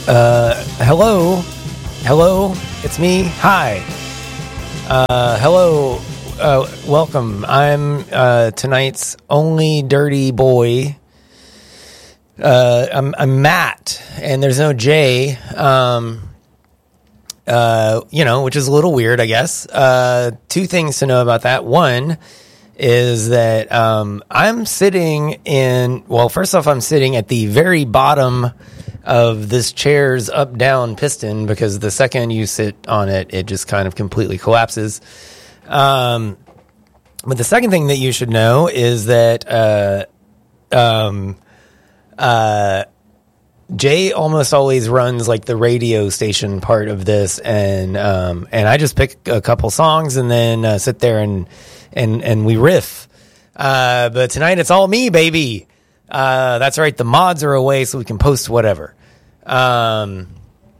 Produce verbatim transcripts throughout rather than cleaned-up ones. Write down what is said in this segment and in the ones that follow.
Uh, hello, hello, it's me. Hi. Uh, hello, uh, welcome. I'm uh, tonight's only dirty boy. Uh, I'm, I'm Matt, and there's no J. Um, uh, you know, which is a little weird, I guess. Uh, two things to know about that. One is that um, I'm sitting in. Well, first off, I'm sitting at the very bottom of this chair's up-down piston, because the second you sit on it, it just kind of completely collapses. Um, but the second thing that you should know is that uh, um, uh, Jay almost always runs like the radio station part of this, and um, and I just pick a couple songs and then uh, sit there and and and we riff. Uh, but tonight it's all me, baby. Uh, that's right. The mods are away, so we can post whatever. Um,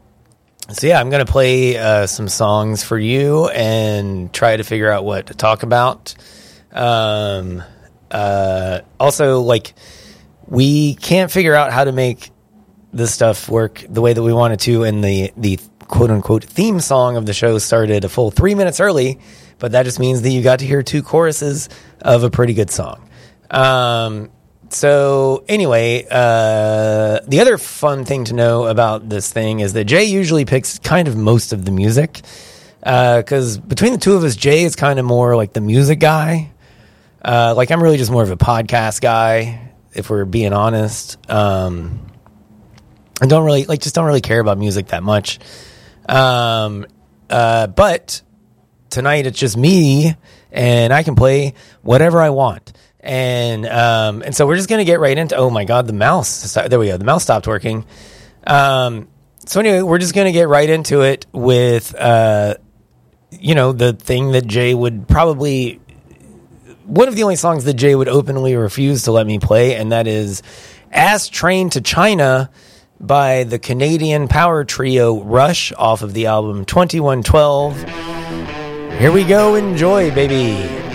so yeah, I'm going to play, uh, some songs for you and try to figure out what to talk about. Um, uh, also, like, we can't figure out how to make this stuff work the way that we want it to. And the, the quote unquote theme song of the show started a full three minutes early, but that just means that you got to hear two choruses of a pretty good song. Um, So anyway, uh, the other fun thing to know about this thing is that Jay usually picks kind of most of the music, because uh, between the two of us, Jay is kind of more like the music guy. Uh, like I'm really just more of a podcast guy, if we're being honest. Um, I don't really like just don't really care about music that much. Um, uh, but tonight it's just me, and I can play whatever I want. And um, and so we're just going to get right into, oh my God, the mouse. There we go. The mouse stopped working. Um, so anyway, we're just going to get right into it with, uh, you know, the thing that Jay would probably, one of the only songs that Jay would openly refuse to let me play, and that is Ass Train to China by the Canadian power trio Rush off of the album twenty-one twelve. Here we go. Enjoy, baby.